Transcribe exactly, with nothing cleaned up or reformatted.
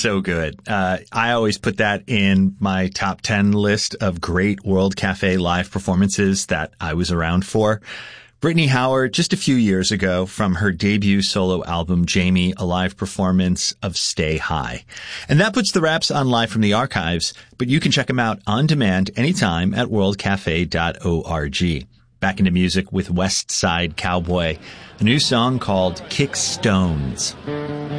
so good. Uh, I always put that in my top ten list of great World Cafe live performances that I was around for. Brittany Howard, just a few years ago, from her debut solo album, Jamie, a live performance of Stay High. And that puts the Raps on Live from the Archives, but you can check them out on demand anytime at world cafe dot org. Back into music with West Side Cowboy, a new song called Kick Stones.